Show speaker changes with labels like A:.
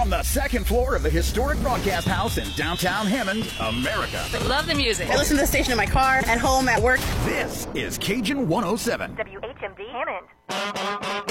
A: from the second floor of the historic broadcast house in downtown Hammond, America.
B: Love the music.
C: I listen to the station in my car, at home, at work.
A: This is Cajun 107.
D: WHMD Hammond.